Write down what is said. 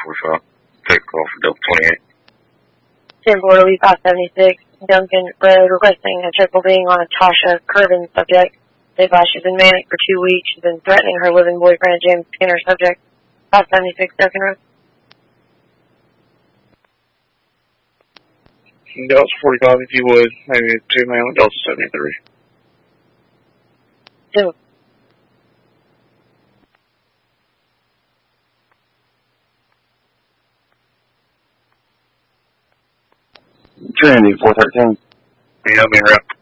45. Take call for Delta 28. 10 Florida, Lee 576. Duncan Road, requesting a triple being on a Tasha Curvin subject. They advise she's been manic for 2 weeks. She's been threatening her living boyfriend, James Skinner, subject. 576 Duncan Road. Delta 45, if you would. Maybe 2 man with Delta 73. 2. Trinity 413. Yeah, I'll be in route.